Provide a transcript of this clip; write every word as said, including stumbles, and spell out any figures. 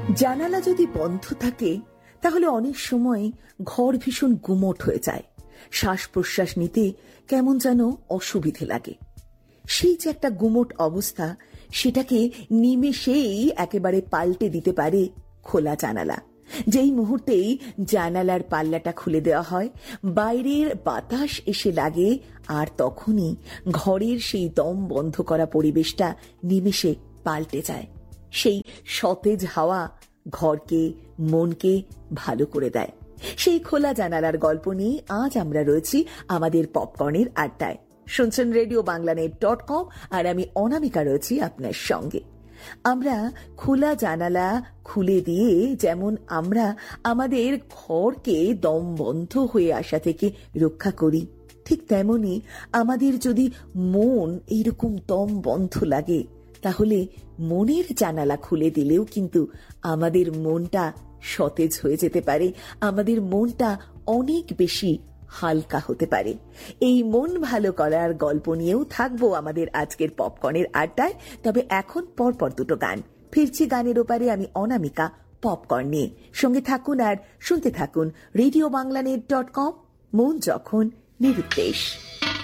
জানালা যদি বন্ধ থাকে তাহলে অনেক সময় ঘর ভীষণ গুমোট হয়ে যায়, শ্বাস প্রশ্বাস নিতে কেমন যেন অসুবিধে লাগে। সেই যে একটা গুমোট অবস্থা, সেটাকে নিমেষেই একেবারে পাল্টে দিতে পারে খোলা জানালা। যেই মুহূর্তেই জানালার পাল্লাটা খুলে দেওয়া হয়, বাইরের বাতাস এসে লাগে, আর তখনই ঘরের সেই দম বন্ধ করা পরিবেশটা নিমেষে পাল্টে যায়। সেই সতেজ হাওয়া ঘরকে, মনকে ভালো করে দেয়। সেই খোলা জানালার গল্প নিয়ে আজ আমরা রয়েছি আমাদের পপকর্নের আড্ডায়। শুনছেন রেডিও বাংলানেট ডট কম, আর আমি অনামিকা রয়েছি আপনার সঙ্গে। আমরা খোলা জানালা খুলে দিয়ে যেমন আমরা আমাদের ঘরকে দম বন্ধ হয়ে আসা থেকে রক্ষা করি, ঠিক তেমনি আমাদের যদি মন এইরকম দম বন্ধ লাগে, তাহলে মনের জানালা খুলে দিলেও কিন্তু আমাদের মনটা সতেজ হয়ে যেতে পারে, আমাদের মনটা অনেক বেশি হালকা হতে পারে। এই মন ভালো করার গল্প নিয়েও থাকবো আমাদের আজকের পপকর্নের আড্ডায়। তবে এখন পরপর দুটো গান ফিরছি, গানের ওপারে আমি অনামিকা পপকর্ন নিয়ে। সঙ্গে থাকুন আর শুনতে থাকুন রেডিও বাংলানেট ডট কম, মন যখন নিরুদ্দেশ।